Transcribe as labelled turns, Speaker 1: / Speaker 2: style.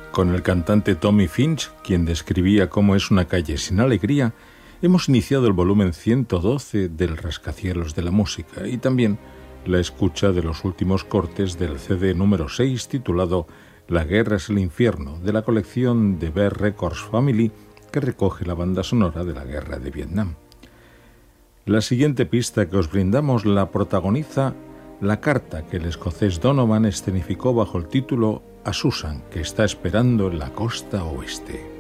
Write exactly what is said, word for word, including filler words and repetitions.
Speaker 1: Con el cantante Tommy Finch, quien describía cómo es una calle sin alegría, hemos iniciado el volumen ciento doce del Rascacielos de la Música y también la escucha de los últimos cortes del C D número seis titulado La guerra es el infierno, de la colección de Bear Records Family que recoge la banda sonora de la guerra de Vietnam. La siguiente pista que os brindamos la protagoniza la carta que el escocés Donovan escenificó bajo el título A Susan, que está esperando en la costa oeste.